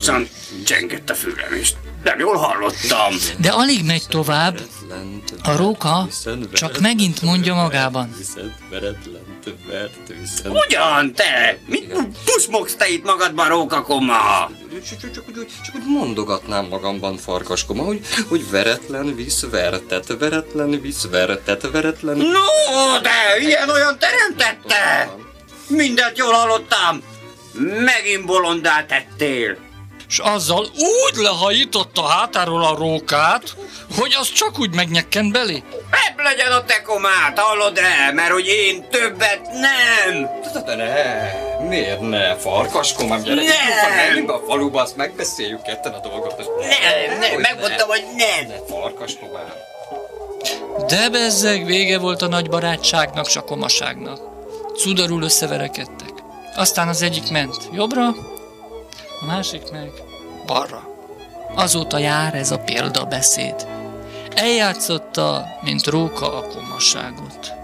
Halkan csengett a fülem, és nem jól hallottam. De alig megy tovább, a róka csak megint mondja magában. Hogyan te? Mit pusmogsz te itt magadban, rókakoma? Csak úgy mondogatnám magamban, Farkaskoma, hogy veretlen visz vertet, veretlen visz vertet, veretlen... No, de ilyen-olyan teremtette! Mindent jól hallottam! Megint bolondá tettél! És azzal úgy lehajította hátáról a rókát, hogy az csak úgy megnyekkent belé. Ebb legyen a te komát, hallod-e? Mert hogy én többet nem! De ne, miért ne, Farkaskomám, gyere, menjünk a faluba, azt megbeszéljük ketten a dolgot. Nem, megmondtam, hogy nem! Ne, Farkaskomám. De bezzeg, vége volt a nagy barátságnak, s a komaságnak. Cudarul összeverekedtek. Aztán az egyik ment jobbra, a másik meg balra. Azóta jár ez a példabeszéd. Eljátszotta, mint róka a komasságot.